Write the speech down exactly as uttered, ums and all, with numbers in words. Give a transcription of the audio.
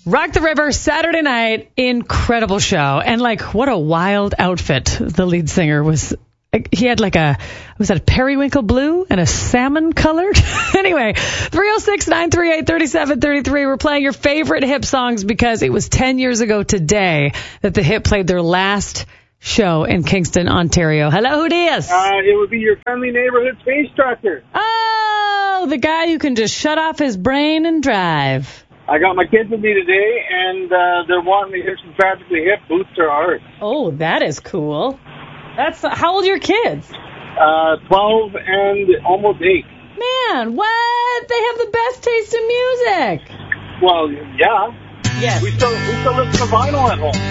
Rock the River, Saturday night, incredible show. And, like, what a wild outfit the lead singer was. He had, like, a, was that a periwinkle blue and a salmon colored? Anyway, three oh six, nine three eight, three seven three three. We're playing your favorite Hip songs because it was ten years ago today that the Hip played their last show in Kingston, Ontario. Hello, who dis? Uh, it would be your friendly neighborhood space trucker. Oh, the guy who can just shut off his brain and drive. I got my kids with me today, and uh, they're wanting to hear some Tragically Hip, Boost Their Heart. Oh, that is cool. That's how old are your kids? Uh, twelve and almost eight. Man, what? They have the best taste in music. Well, yeah. Yes. We still, we still listen to vinyl at home.